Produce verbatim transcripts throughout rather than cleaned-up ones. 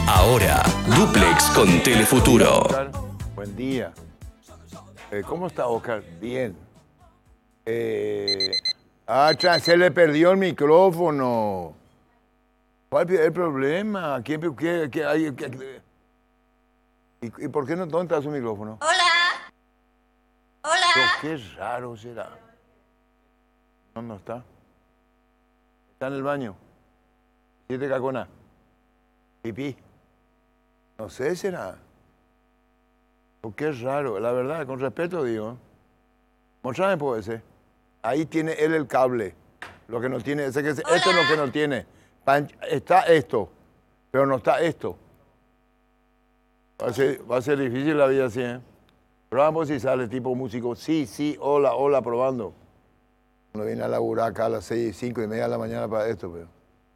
Ahora, Duplex con Telefuturo. Oscar, buen día. Eh, ¿Cómo está Oscar? Bien. Eh, ah, cha, se le perdió el micrófono. ¿Cuál es el problema? ¿Quién, qué, qué hay, qué- ¿Y, ¿Y por qué no? ¿Dónde está su micrófono? Hola. Hola. Pero qué raro será. No, no está. Está en el baño. Siete cacona. Pipí. No sé, será. Oh, qué raro, la verdad, con respeto digo. Mostrame puede ser. Ahí tiene él el cable. Lo que no tiene, ese que, esto es lo que no tiene. Pan- Está esto, pero no está esto. Va a ser, va a ser difícil la vida así, ¿eh? Probamos si sale tipo músico. Sí, sí, hola, hola, probando. Uno viene a laburar acá a las seis, cinco y media de la mañana para esto, pero.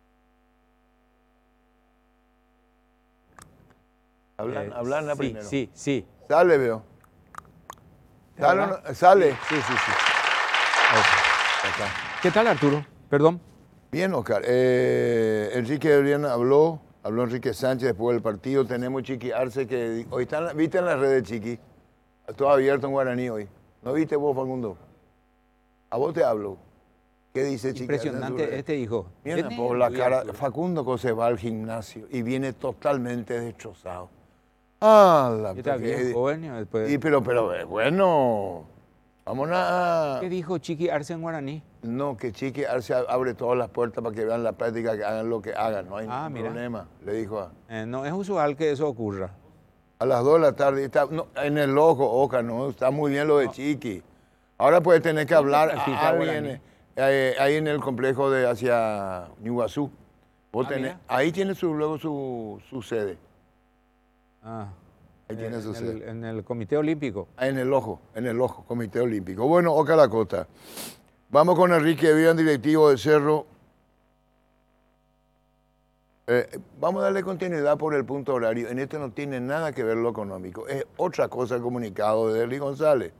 Hablan, Eh, hablan la sí, primero. Sí, sí. Sale, veo. Sale, o no- sale. Sí, sí, sí. ¿Qué tal, Arturo? Perdón. Bien, Oscar. Eh, Enrique Briana habló, habló Enrique Sánchez después del partido. Tenemos Chiqui Arce que hoy está, viste en las redes, Chiqui. Todo abierto en guaraní hoy. ¿No viste vos, Facundo? A vos te hablo. ¿Qué dice Chiqui Arce en su Impresionante red? este hijo. Mira Tiene por la el cara. Arturo. Facundo que se va al gimnasio y viene totalmente destrozado. Ah, la Está bien joven. y después- Y pero, pero, eh, bueno. Vamos a. ¿Qué dijo Chiqui Arce en guaraní? No, que Chiqui Arce abre todas las puertas para que vean la práctica, que hagan lo que hagan, no hay Ah, ningún mira. problema, le dijo a, Eh, no es usual que eso ocurra. a las dos de la tarde. Está, no, en el ojo, Oca, no, está muy bien lo de Chiqui. Ahora puede tener que ¿Dónde hablar practica a alguien guaraní? eh, ahí en el complejo de hacia Ñuguazú. Vos Ah, tenés- mira. ahí tiene su, luego su, su sede, Ah, ahí tiene en, su el, sede. en el Comité Olímpico. En el ojo, en el ojo, Comité Olímpico. Bueno, Oca la Costa. Vamos con Enrique Vian, directivo de Cerro. Eh, vamos a darle continuidad por el punto horario. En esto no tiene nada que ver lo económico. Es otra cosa el comunicado de Derly González.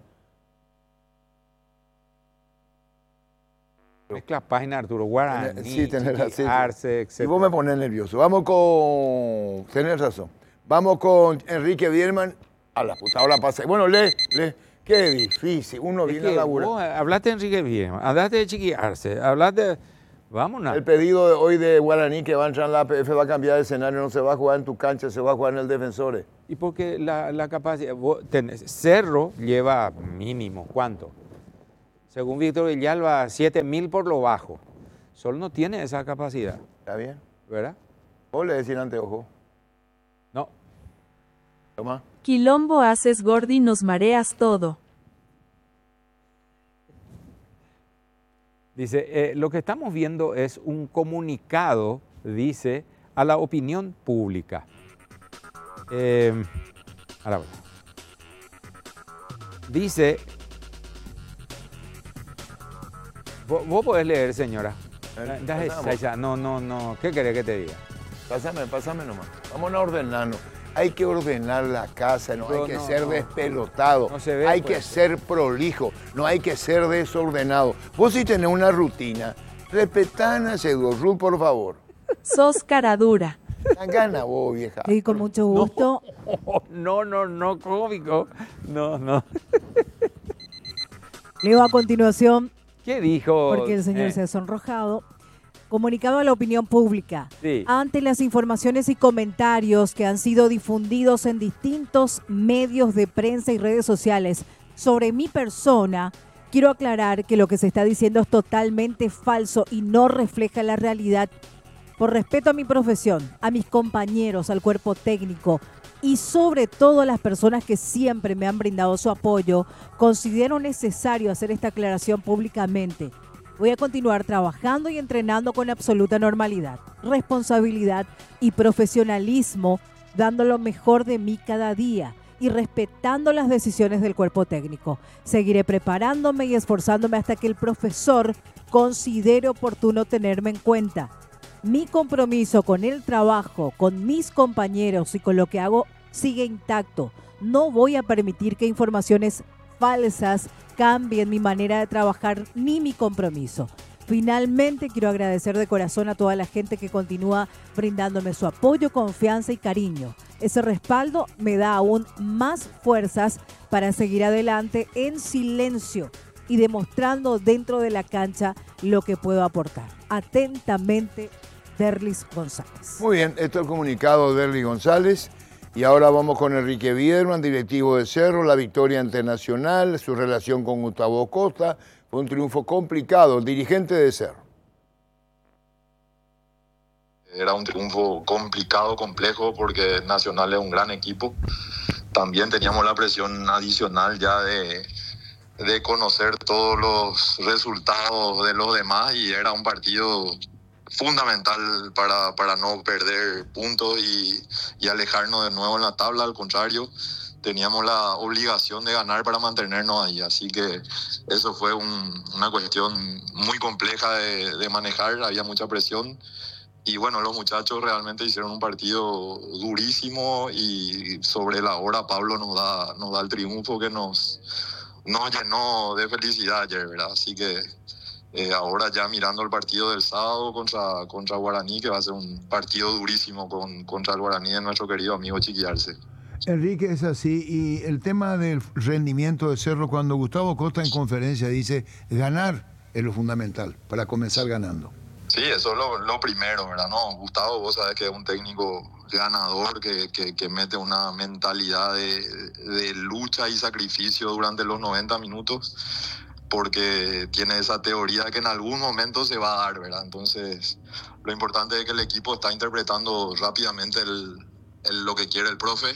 Mezcla página, Arturo. Guaraní, Sí, tenés Chiqui razón. Arce, Y etcétera. vos me pones nervioso. Vamos con... Tenés razón. Vamos con Enrique Bierman. A la puta hora pasa. Bueno, lee, lee. Qué difícil. Uno Es viene a que laburar. vos hablaste de Enrique Bien, hablaste de Chiqui Arce, hablaste... Vámonos. El pedido de hoy de Guaraní que va a entrar en la A P F va a cambiar de escenario, no se va a jugar en tu cancha, se va a jugar en el Defensores. Y porque la, la capacidad, vos tenés- Cerro lleva mínimo, ¿cuánto? Según Víctor Villalba, siete mil por lo bajo. Sol no tiene esa capacidad, ¿Está bien? ¿verdad? Vos le decís anteojo. No. Toma. Quilombo haces gordi nos mareas todo. Dice, eh, lo que estamos viendo es un comunicado, dice, a la opinión pública. Eh, ahora voy. Dice, vos, vos podés leer, señora. Eh, Da- da- pasamos. esa- No, no, no. ¿Qué querés que te diga? Pásame, pásame nomás. Vamos a ordenarnos. Hay que ordenar la casa, no No, hay que no, ser no. despelotado. No se ve, hay pues. que ser prolijo, no hay que ser desordenado. Vos si tenés una rutina, respetá ese rule, por favor. Sos cara dura. La gana vos, vieja. Sí, con mucho gusto. No, no, no, cómico. No, no. Leo a continuación, ¿Qué dijo? porque el señor Eh, se ha sonrojado. Comunicado a la opinión pública. Sí. Ante las informaciones y comentarios que han sido difundidos en distintos medios de prensa y redes sociales sobre mi persona, quiero aclarar que lo que se está diciendo es totalmente falso y no refleja la realidad. Por respeto a mi profesión, a mis compañeros, al cuerpo técnico y sobre todo a las personas que siempre me han brindado su apoyo, considero necesario hacer esta aclaración públicamente. Voy a continuar trabajando y entrenando con absoluta normalidad, responsabilidad y profesionalismo, dando lo mejor de mí cada día y respetando las decisiones del cuerpo técnico. Seguiré preparándome y esforzándome hasta que el profesor considere oportuno tenerme en cuenta. Mi compromiso con el trabajo, con mis compañeros y con lo que hago sigue intacto. No voy a permitir que informaciones falsas cambien mi manera de trabajar ni mi compromiso. Finalmente, quiero agradecer de corazón a toda la gente que continúa brindándome su apoyo, confianza y cariño. Ese respaldo me da aún más fuerzas para seguir adelante en silencio y demostrando dentro de la cancha lo que puedo aportar. Atentamente, Derlis González. Muy bien, esto es el comunicado de Derlis González. Y ahora vamos con Enrique Biederman, directivo de Cerro, la victoria ante Nacional, su relación con Gustavo Costa. Fue un triunfo complicado, el dirigente de Cerro. Era un triunfo complicado, complejo, porque Nacional es un gran equipo. También teníamos la presión adicional ya de, de conocer todos los resultados de los demás y era un partido fundamental para, para no perder puntos y, y alejarnos de nuevo en la tabla. Al contrario, teníamos la obligación de ganar para mantenernos ahí. Así que eso fue un, una cuestión muy compleja de, de manejar, había mucha presión. Y bueno, los muchachos realmente hicieron un partido durísimo y sobre la hora Pablo nos da, nos da el triunfo que nos, nos llenó de felicidad ayer, ¿verdad? Así que eh, ahora ya mirando el partido del sábado contra, contra Guaraní, que va a ser un partido durísimo con, contra el Guaraní de nuestro querido amigo Chiquiarse. Enrique, es así. Y el tema del rendimiento de Cerro, cuando Gustavo Costa en conferencia dice ganar es lo fundamental para comenzar ganando. Sí, eso es lo, lo primero, ¿verdad? No, Gustavo, vos sabés que es un técnico ganador que, que, que mete una mentalidad de, de lucha y sacrificio durante los noventa minutos, porque tiene esa teoría que en algún momento se va a dar, ¿verdad? Entonces, lo importante es que el equipo está interpretando rápidamente el, el, lo que quiere el profe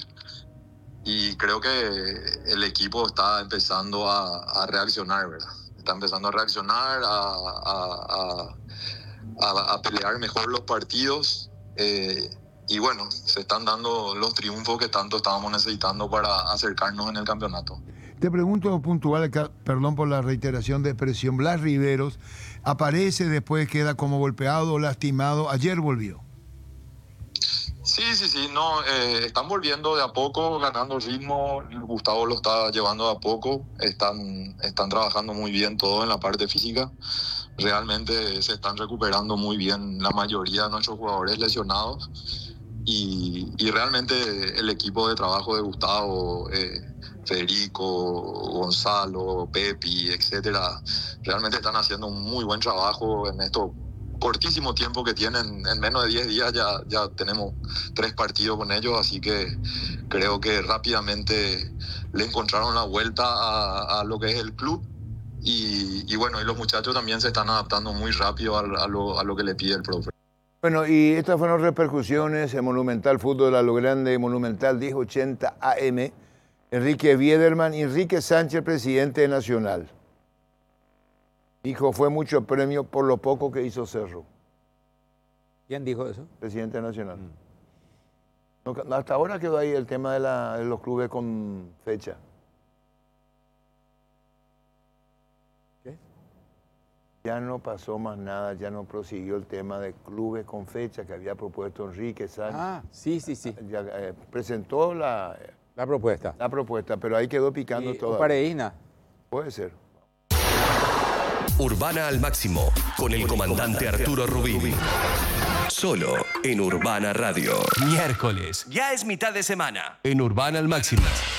y creo que el equipo está empezando a, a reaccionar, ¿verdad? Está empezando a reaccionar, a... a, a A, a pelear mejor los partidos eh, y bueno, se están dando los triunfos que tanto estábamos necesitando para acercarnos en el campeonato. Te pregunto puntual, perdón por la reiteración de expresión, Blas Riveros aparece, después queda como golpeado, lastimado, ayer volvió. Sí, sí, sí, no, eh, están volviendo de a poco, ganando ritmo, Gustavo lo está llevando de a poco, están, están trabajando muy bien todo en la parte física, realmente se están recuperando muy bien la mayoría de nuestros jugadores lesionados y, y realmente el equipo de trabajo de Gustavo, eh, Federico, Gonzalo, Pepi, etcétera, realmente están haciendo un muy buen trabajo en estos cortísimo tiempo que tienen, en menos de diez días ya, ya tenemos tres partidos con ellos, así que creo que rápidamente le encontraron la vuelta a, a lo que es el club y, y bueno, y los muchachos también se están adaptando muy rápido a, a, lo, a lo que le pide el profe. Bueno, y estas fueron repercusiones en Monumental Fútbol a lo Grande, Monumental diez ochenta A M, Enrique Biederman, Enrique Sánchez, presidente de Nacional. Dijo, fue mucho premio por lo poco que hizo Cerro. ¿Quién dijo eso? Presidente nacional. Mm. No, hasta ahora quedó ahí el tema de, la, de los clubes con fecha. ¿Qué? Ya no pasó más nada, ya no prosiguió el tema de clubes con fecha que había propuesto Enrique Sánchez. Ah, sí, sí, sí. Ya, eh, presentó la, la propuesta. La propuesta, pero ahí quedó picando todo. Pareína. Puede ser. Urbana al máximo, con el comandante Arturo Rubín. Solo en Urbana Radio. Miércoles, ya es mitad de semana. En Urbana al máximo.